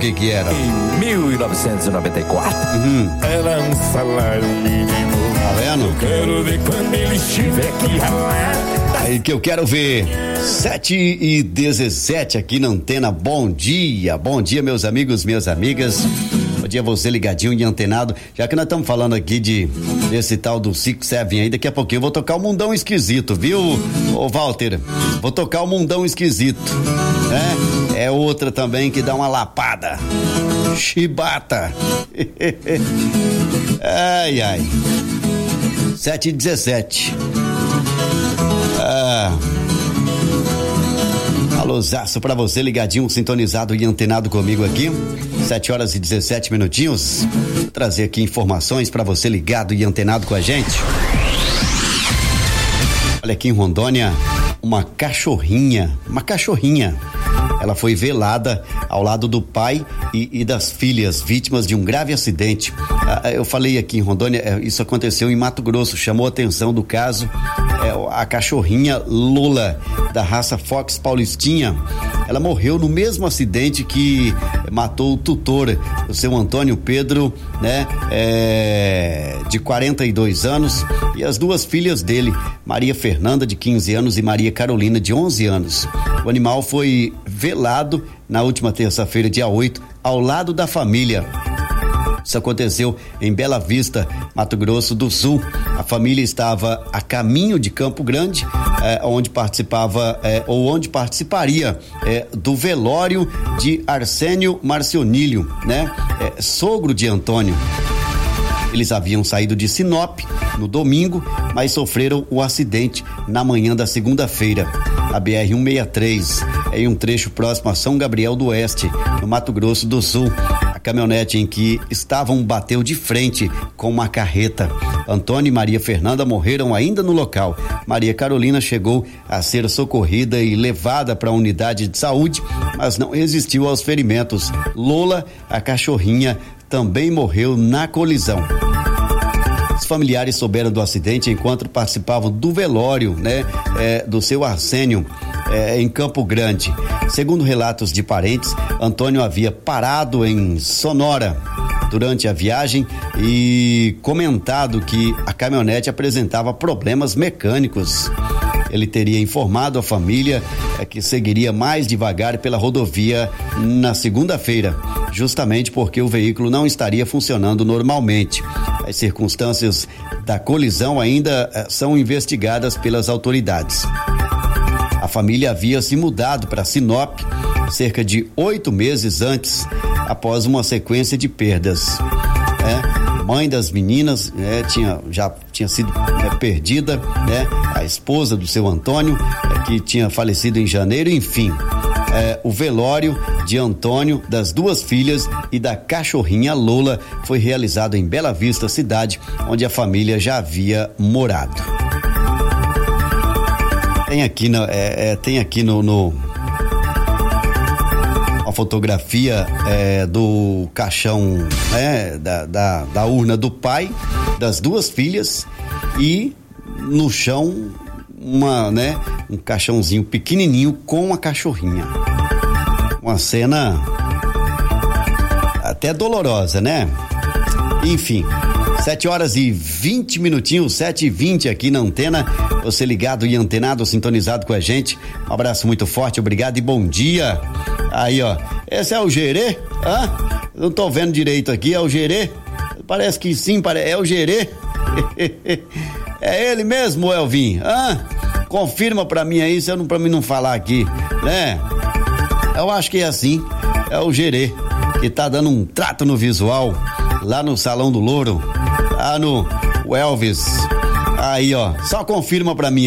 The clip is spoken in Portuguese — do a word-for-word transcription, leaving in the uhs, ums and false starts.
que que era? Em mil novecentos e noventa e quatro, Uhum. era um salário mínimo. Tá vendo? Eu quero ver quando ele estiver aqui ralado. Aí que eu quero ver. sete e dezessete aqui na Antena. Bom dia, bom dia, meus amigos, minhas amigas. Bom dia, você ligadinho e antenado. Já que nós estamos falando aqui de desse tal do Six Seven aí, daqui a pouquinho eu vou tocar o Mundão Esquisito, viu, ô Walter? Vou tocar o Mundão Esquisito, né? É outra também que dá uma lapada. Chibata. Ai, ai. sete e dezessete. Ah. Alôzaço pra você ligadinho, sintonizado e antenado comigo aqui. sete horas e dezessete minutinhos. Vou trazer aqui informações pra você ligado e antenado com a gente. Olha aqui em Rondônia, uma cachorrinha, uma cachorrinha. Ela foi velada ao lado do pai e, e das filhas, vítimas de um grave acidente. Ah, eu falei aqui em Rondônia, isso aconteceu em Mato Grosso, chamou a atenção do caso. É, a cachorrinha Lola, da raça Fox Paulistinha, ela morreu no mesmo acidente que matou o tutor, o seu Antônio Pedro, né? É, de quarenta e dois anos, e as duas filhas dele, Maria Fernanda, de quinze anos, e Maria Carolina, de onze anos. O animal foi velado na última terça-feira, dia oito, ao lado da família. Isso aconteceu em Bela Vista, Mato Grosso do Sul. A família estava a caminho de Campo Grande, eh, onde participava eh, ou onde participaria eh, do velório de Arsênio Marcionílio, né? Eh, sogro de Antônio. Eles haviam saído de Sinop no domingo, mas sofreram o acidente na manhã da segunda-feira. A B R cento e sessenta e três, em um trecho próximo a São Gabriel do Oeste, no Mato Grosso do Sul. A caminhonete em que estavam bateu de frente com uma carreta. Antônio e Maria Fernanda morreram ainda no local. Maria Carolina chegou a ser socorrida e levada para a unidade de saúde, mas não resistiu aos ferimentos. Lola, a cachorrinha, também morreu na colisão. Os familiares souberam do acidente enquanto participavam do velório, né, é, do seu Arsênio, é, em Campo Grande. Segundo relatos de parentes, Antônio havia parado em Sonora durante a viagem e comentado que a caminhonete apresentava problemas mecânicos. Ele teria informado a família é, que seguiria mais devagar pela rodovia na segunda-feira, justamente porque o veículo não estaria funcionando normalmente. As circunstâncias da colisão ainda é, são investigadas pelas autoridades. A família havia se mudado para Sinop cerca de oito meses antes, após uma sequência de perdas. É, mãe das meninas, né, tinha, já tinha sido né, perdida, né, a esposa do seu Antônio, é, que tinha falecido em janeiro, enfim. É, o velório de Antônio, das duas filhas e da cachorrinha Lola foi realizado em Bela Vista, cidade onde a família já havia morado. Tem aqui, no, é, é, tem aqui no, no uma fotografia é, do caixão, é, da, da, da urna do pai, das duas filhas, e no chão uma, né, um caixãozinho pequenininho com a cachorrinha. Uma cena até dolorosa, né? Enfim, sete horas e vinte minutinhos, sete e vinte aqui na Antena. Você ligado e antenado, sintonizado com a gente. Um abraço muito forte, obrigado e bom dia. Aí, ó, esse é o Gerê? Hã? Não tô vendo direito aqui, é o Gerê? Parece que sim, é o Gerê. É ele mesmo, Elvin? Hã? Confirma pra mim aí, se eu não, pra mim não falar aqui, né? Eu acho que é assim, é o Gerê, que tá dando um trato no visual, lá no Salão do Louro, lá no Elvis. Aí, ó, só confirma pra mim.